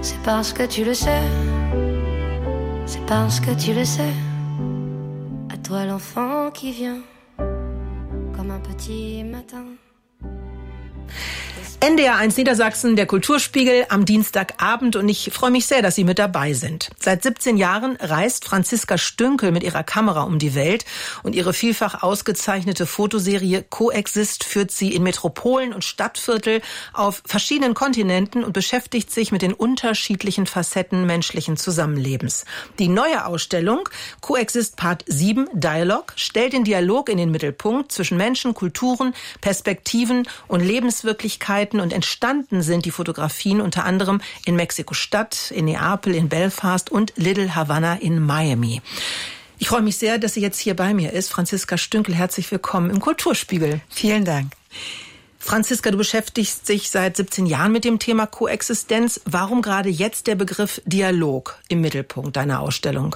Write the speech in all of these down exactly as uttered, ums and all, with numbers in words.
C'est parce que tu le sais, c'est parce que tu le sais. À toi l'enfant qui vient, comme un petit matin. N D R eins Niedersachsen, der Kulturspiegel am Dienstagabend, und ich freue mich sehr, dass Sie mit dabei sind. Seit siebzehn Jahren reist Franziska Stünkel mit ihrer Kamera um die Welt und ihre vielfach ausgezeichnete Fotoserie Coexist führt sie in Metropolen und Stadtviertel auf verschiedenen Kontinenten und beschäftigt sich mit den unterschiedlichen Facetten menschlichen Zusammenlebens. Die neue Ausstellung Coexist Part sieben Dialog stellt den Dialog in den Mittelpunkt zwischen Menschen, Kulturen, Perspektiven und Lebenswirklichkeiten, und entstanden sind die Fotografien unter anderem in Mexiko-Stadt, in Neapel, in Belfast und Little Havana in Miami. Ich freue mich sehr, dass sie jetzt hier bei mir ist. Franziska Stünkel, herzlich willkommen im Kulturspiegel. Vielen Dank. Franziska, du beschäftigst dich seit siebzehn Jahren mit dem Thema Koexistenz. Warum gerade jetzt der Begriff Dialog im Mittelpunkt deiner Ausstellung?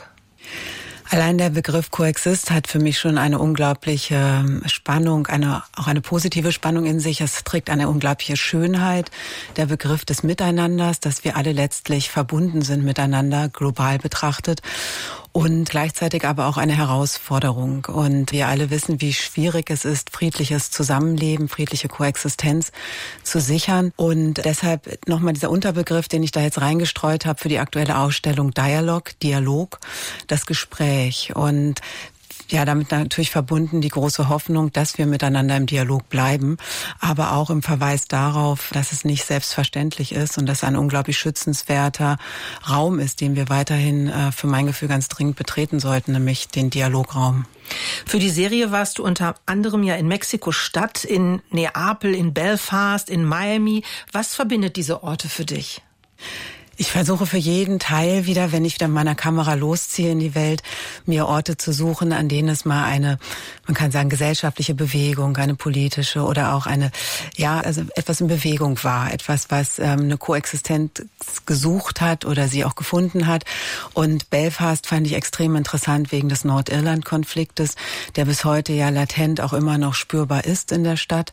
Allein der Begriff Coexist hat für mich schon eine unglaubliche Spannung, eine, auch eine positive Spannung in sich. Es trägt eine unglaubliche Schönheit. Der Begriff des Miteinanders, dass wir alle letztlich verbunden sind miteinander, global betrachtet. Und gleichzeitig aber auch eine Herausforderung. Und wir alle wissen, wie schwierig es ist, friedliches Zusammenleben, friedliche Koexistenz zu sichern. Und deshalb nochmal dieser Unterbegriff, den ich da jetzt reingestreut habe für die aktuelle Ausstellung, Dialog, Dialog, das Gespräch. Und ja, damit natürlich verbunden die große Hoffnung, dass wir miteinander im Dialog bleiben, aber auch im Verweis darauf, dass es nicht selbstverständlich ist und dass ein unglaublich schützenswerter Raum ist, den wir weiterhin äh, für mein Gefühl ganz dringend betreten sollten, nämlich den Dialograum. Für die Serie warst du unter anderem ja in Mexiko-Stadt, in Neapel, in Belfast, in Miami. Was verbindet diese Orte für dich? Ich versuche für jeden Teil wieder, wenn ich wieder mit meiner Kamera losziehe in die Welt, mir Orte zu suchen, an denen es mal eine, man kann sagen, gesellschaftliche Bewegung, eine politische oder auch eine, ja, also etwas in Bewegung war, etwas, was ähm, eine Koexistenz gesucht hat oder sie auch gefunden hat. Und Belfast fand ich extrem interessant wegen des Nordirland-Konfliktes, der bis heute ja latent auch immer noch spürbar ist in der Stadt,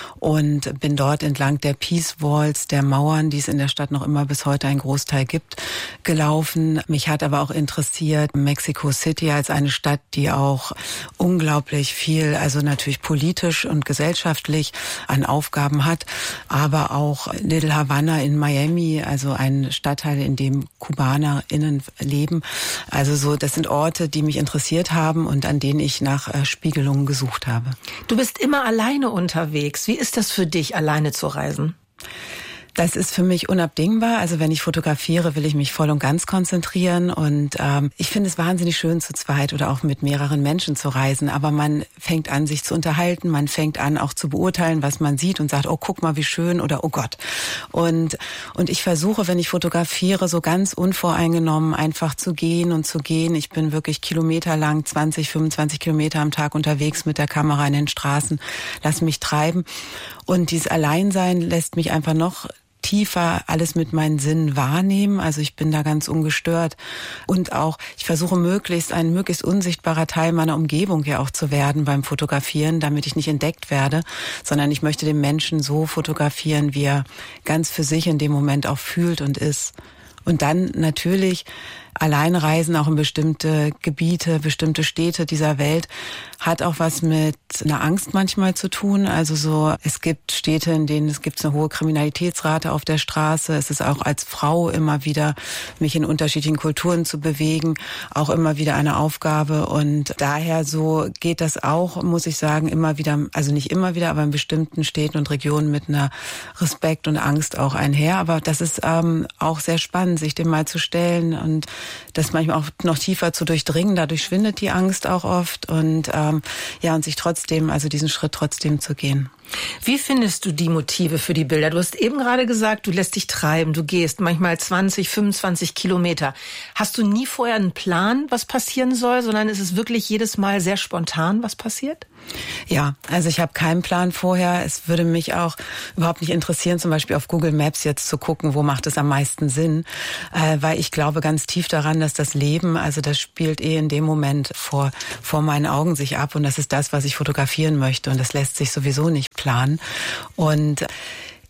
und bin dort entlang der Peace Walls, der Mauern, die es in der Stadt noch immer bis heute ein Großteil gibt, gelaufen. Mich hat aber auch interessiert Mexico City als eine Stadt, die auch unglaublich viel, also natürlich politisch und gesellschaftlich an Aufgaben hat, aber auch Little Havana in Miami, also ein Stadtteil, in dem KubanerInnen leben. Also so, das sind Orte, die mich interessiert haben und an denen ich nach äh, Spiegelungen gesucht habe. Du bist immer alleine unterwegs. Wie ist das für dich, alleine zu reisen? Das ist für mich unabdingbar. Also wenn ich fotografiere, will ich mich voll und ganz konzentrieren. Und ähm, ich finde es wahnsinnig schön, zu zweit oder auch mit mehreren Menschen zu reisen. Aber man fängt an, sich zu unterhalten. Man fängt an, auch zu beurteilen, was man sieht und sagt, oh, guck mal, wie schön, oder oh Gott. Und und ich versuche, wenn ich fotografiere, so ganz unvoreingenommen einfach zu gehen und zu gehen. Ich bin wirklich kilometerlang, zwanzig, fünfundzwanzig Kilometer am Tag unterwegs mit der Kamera in den Straßen, lass mich treiben. Und dieses Alleinsein lässt mich einfach noch tiefer alles mit meinen Sinnen wahrnehmen. Also ich bin da ganz ungestört. Und auch, ich versuche möglichst ein möglichst unsichtbarer Teil meiner Umgebung ja auch zu werden beim Fotografieren, damit ich nicht entdeckt werde, sondern ich möchte den Menschen so fotografieren, wie er ganz für sich in dem Moment auch fühlt und ist. Und dann natürlich allein reisen auch in bestimmte Gebiete, bestimmte Städte dieser Welt hat auch was mit einer Angst manchmal zu tun. Also so, es gibt Städte, in denen es gibt eine hohe Kriminalitätsrate auf der Straße. Es ist auch als Frau immer wieder, mich in unterschiedlichen Kulturen zu bewegen, auch immer wieder eine Aufgabe. Und daher so geht das auch, muss ich sagen, immer wieder, also nicht immer wieder, aber in bestimmten Städten und Regionen mit einer Respekt und Angst auch einher. Aber das ist ähm, auch sehr spannend, sich dem mal zu stellen und das manchmal auch noch tiefer zu durchdringen. Dadurch schwindet die Angst auch oft und ähm, ja, und sich trotzdem, also diesen Schritt trotzdem zu gehen. Wie findest du die Motive für die Bilder? Du hast eben gerade gesagt, du lässt dich treiben, du gehst manchmal zwanzig, fünfundzwanzig Kilometer. Hast du nie vorher einen Plan, was passieren soll, sondern ist es wirklich jedes Mal sehr spontan, was passiert? Ja, also ich habe keinen Plan vorher. Es würde mich auch überhaupt nicht interessieren, zum Beispiel auf Google Maps jetzt zu gucken, wo macht es am meisten Sinn, äh, weil ich glaube ganz tief daran, dass das Leben, also das spielt eh in dem Moment vor vor meinen Augen sich ab und das ist das, was ich fotografieren möchte und das lässt sich sowieso nicht planen. Und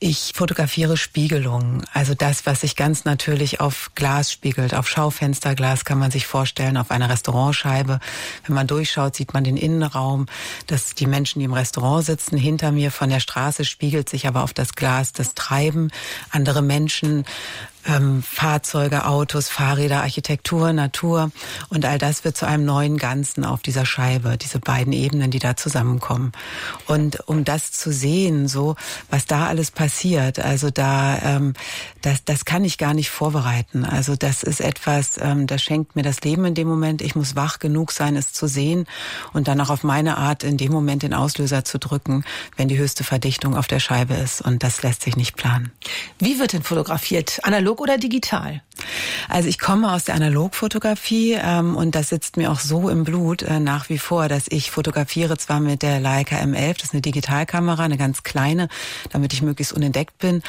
Ich fotografiere Spiegelungen, also das, was sich ganz natürlich auf Glas spiegelt. Auf Schaufensterglas kann man sich vorstellen, auf einer Restaurantscheibe. Wenn man durchschaut, sieht man den Innenraum, dass die Menschen, die im Restaurant sitzen, hinter mir von der Straße spiegelt sich aber auf das Glas das Treiben, andere Menschen, Ähm, Fahrzeuge, Autos, Fahrräder, Architektur, Natur und all das wird zu einem neuen Ganzen auf dieser Scheibe, diese beiden Ebenen, die da zusammenkommen. Und um das zu sehen, so was da alles passiert, also da ähm, das das kann ich gar nicht vorbereiten. Also das ist etwas, ähm, das schenkt mir das Leben in dem Moment. Ich muss wach genug sein, es zu sehen und dann auch auf meine Art in dem Moment den Auslöser zu drücken, wenn die höchste Verdichtung auf der Scheibe ist. Und das lässt sich nicht planen. Wie wird denn fotografiert? Analog oder digital? Also ich komme aus der Analogfotografie ähm, und das sitzt mir auch so im Blut äh, nach wie vor, dass ich fotografiere zwar mit der Leica M elf, das ist eine Digitalkamera, eine ganz kleine, damit ich möglichst unentdeckt bin,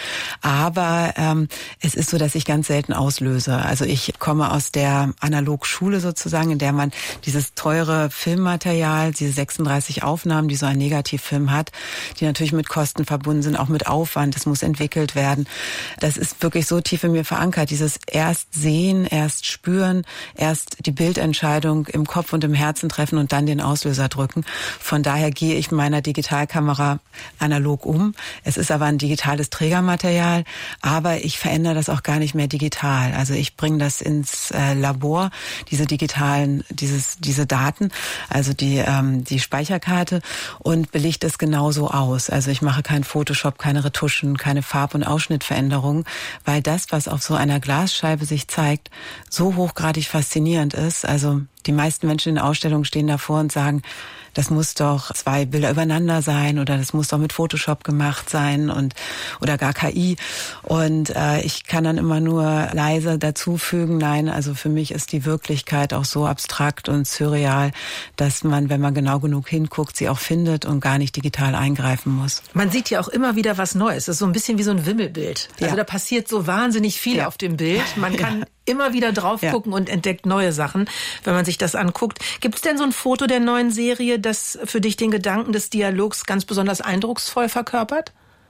aber ähm, es ist so, dass ich ganz selten auslöse. Also ich komme aus der Analogschule sozusagen, in der man dieses teure Filmmaterial, diese sechsunddreißig Aufnahmen, die so ein Negativfilm hat, die natürlich mit Kosten verbunden sind, auch mit Aufwand, das muss entwickelt werden. Das ist wirklich so tief in mir verankert, dieses erst sehen, erst spüren, erst die Bildentscheidung im Kopf und im Herzen treffen und dann den Auslöser drücken. Von daher gehe ich meiner Digitalkamera analog um. Es ist aber ein digitales Trägermaterial, aber ich verändere das auch gar nicht mehr digital. Also ich bringe das ins äh, Labor, diese digitalen, dieses, diese Daten, also die, ähm, die Speicherkarte und belichte es genauso aus. Also ich mache kein Photoshop, keine Retuschen, keine Farb- und Ausschnittveränderungen, weil das, was auf so einer Glasscheibe sich zeigt, so hochgradig faszinierend ist. Also die meisten Menschen in Ausstellungen stehen davor und sagen, das muss doch zwei Bilder übereinander sein oder das muss doch mit Photoshop gemacht sein und oder gar K I. Und äh, ich kann dann immer nur leise dazufügen, nein, also für mich ist die Wirklichkeit auch so abstrakt und surreal, dass man, wenn man genau genug hinguckt, sie auch findet und gar nicht digital eingreifen muss. Man sieht ja auch immer wieder was Neues. Das ist so ein bisschen wie so ein Wimmelbild. Also ja. Da passiert so wahnsinnig viel ja. auf dem Bild. Man kann ja. immer wieder drauf gucken ja. und entdeckt neue Sachen, wenn man sich das anguckt. Gibt es denn so ein Foto der neuen Serie, das für dich den Gedanken des Dialogs ganz besonders eindrucksvoll verkörpert?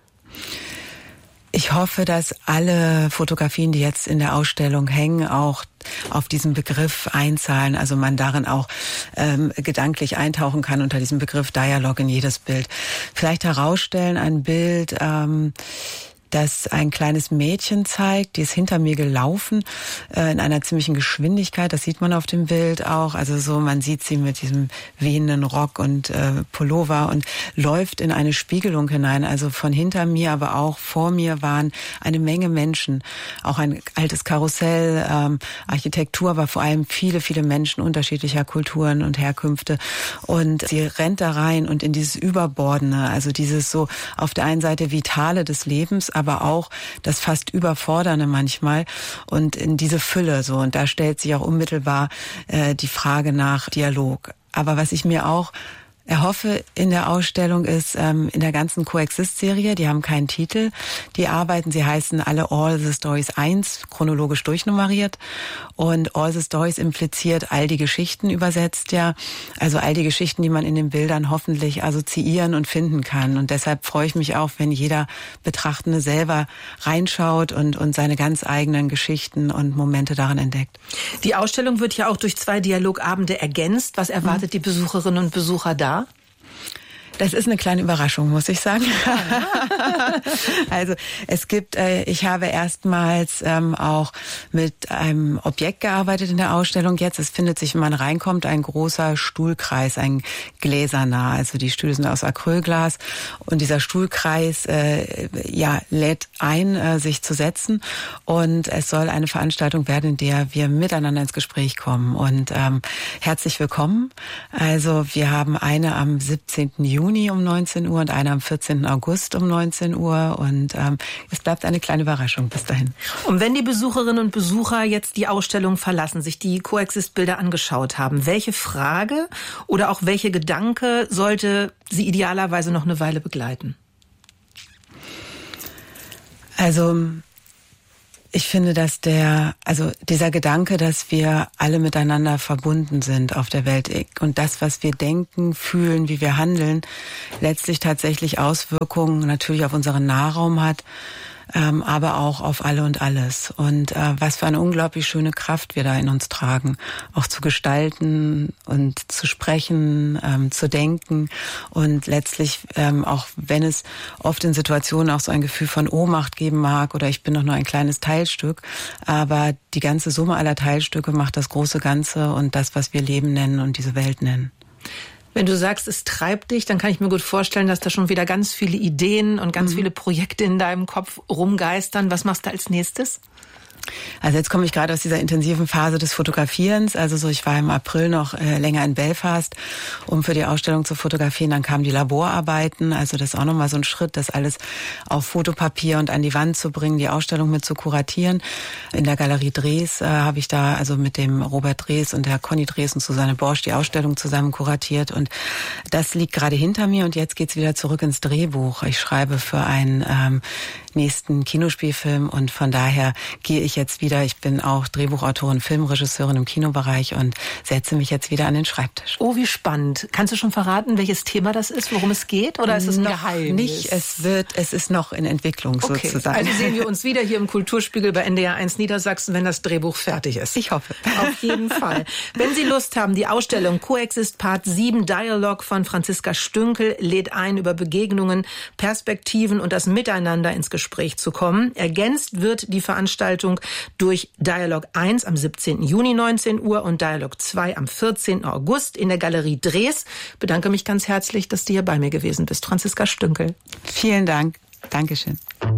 Ich hoffe, dass alle Fotografien, die jetzt in der Ausstellung hängen, auch auf diesen Begriff einzahlen, also man darin auch ähm, gedanklich eintauchen kann unter diesem Begriff Dialog in jedes Bild. Vielleicht herausstellen ein Bild, ähm, das ein kleines Mädchen zeigt, die ist hinter mir gelaufen, äh, in einer ziemlichen Geschwindigkeit, das sieht man auf dem Bild auch, also so, man sieht sie mit diesem wehenden Rock und äh, Pullover und läuft in eine Spiegelung hinein, also von hinter mir, aber auch vor mir waren eine Menge Menschen, auch ein altes Karussell, ähm, Architektur, aber vor allem viele, viele Menschen unterschiedlicher Kulturen und Herkünfte und sie rennt da rein und in dieses Überbordene, also dieses so auf der einen Seite Vitale des Lebens, aber auch das fast Überfordernde manchmal und in diese Fülle so. Und da stellt sich auch unmittelbar äh, die Frage nach Dialog. Aber was ich mir auch erhoffe in der Ausstellung ist, ähm, in der ganzen Coexist-Serie, die haben keinen Titel, die arbeiten, sie heißen alle All the Stories eins, chronologisch durchnummeriert und All the Stories impliziert all die Geschichten übersetzt, ja, also all die Geschichten, die man in den Bildern hoffentlich assoziieren und finden kann und deshalb freue ich mich auch, wenn jeder Betrachtende selber reinschaut und, und seine ganz eigenen Geschichten und Momente darin entdeckt. Die Ausstellung wird ja auch durch zwei Dialogabende ergänzt. Was erwartet mhm. die Besucherinnen und Besucher da? Das ist eine kleine Überraschung, muss ich sagen. Also es gibt, äh, ich habe erstmals ähm, auch mit einem Objekt gearbeitet in der Ausstellung jetzt. Es findet sich, wenn man reinkommt, ein großer Stuhlkreis, ein gläserner. Also die Stühle sind aus Acrylglas und dieser Stuhlkreis äh, ja lädt ein, äh, sich zu setzen. Und es soll eine Veranstaltung werden, in der wir miteinander ins Gespräch kommen. Und ähm, herzlich willkommen. Also wir haben eine am siebzehnten Juni um neunzehn Uhr und eine am vierzehnten August um neunzehn Uhr und ähm, es bleibt eine kleine Überraschung bis dahin. Und wenn die Besucherinnen und Besucher jetzt die Ausstellung verlassen, sich die Coexist-Bilder angeschaut haben, welche Frage oder auch welche Gedanke sollte sie idealerweise noch eine Weile begleiten? Also Ich finde, dass der, also dieser Gedanke, dass wir alle miteinander verbunden sind auf der Welt und das, was wir denken, fühlen, wie wir handeln, letztlich tatsächlich Auswirkungen natürlich auf unseren Nahraum hat, ähm, aber auch auf alle und alles. Und äh, was für eine unglaublich schöne Kraft wir da in uns tragen, auch zu gestalten und zu sprechen, ähm, zu denken und letztlich, ähm, auch wenn es oft in Situationen auch so ein Gefühl von Ohnmacht geben mag oder ich bin doch nur ein kleines Teilstück, aber die ganze Summe aller Teilstücke macht das große Ganze und das, was wir Leben nennen und diese Welt nennen. Wenn du sagst, es treibt dich, dann kann ich mir gut vorstellen, dass da schon wieder ganz viele Ideen und ganz mhm. viele Projekte in deinem Kopf rumgeistern. Was machst du als nächstes? Also jetzt komme ich gerade aus dieser intensiven Phase des Fotografierens. Also so, ich war im April noch äh, länger in Belfast, um für die Ausstellung zu fotografieren. Dann kamen die Laborarbeiten. Also das ist auch nochmal so ein Schritt, das alles auf Fotopapier und an die Wand zu bringen, die Ausstellung mit zu kuratieren. In der Galerie Drees äh, habe ich da also mit dem Robert Drees und der Conny Drees und Susanne Borsch die Ausstellung zusammen kuratiert. Und das liegt gerade hinter mir. Und jetzt geht's wieder zurück ins Drehbuch. Ich schreibe für einen ähm, nächsten Kinospielfilm und von daher gehe ich jetzt wieder, ich bin auch Drehbuchautorin, Filmregisseurin im Kinobereich und setze mich jetzt wieder an den Schreibtisch. Oh, wie spannend. Kannst du schon verraten, welches Thema das ist, worum es geht? Oder ist es ein noch Geheimnis? Nicht, es wird, es ist noch in Entwicklung okay. sozusagen. Also sehen wir uns wieder hier im Kulturspiegel bei N D R eins Niedersachsen, wenn das Drehbuch fertig ist. Ich hoffe. Auf jeden Fall. Wenn Sie Lust haben, die Ausstellung Coexist Part sieben Dialog von Franziska Stünkel lädt ein, über Begegnungen, Perspektiven und das Miteinander ins Gespräch zu kommen. Ergänzt wird die Veranstaltung durch Dialog eins am siebzehnten Juni neunzehn Uhr und Dialog zwei am vierzehnten August in der Galerie Drees. Ich bedanke mich ganz herzlich, dass du hier bei mir gewesen bist, Franziska Stünkel. Vielen Dank. Dankeschön.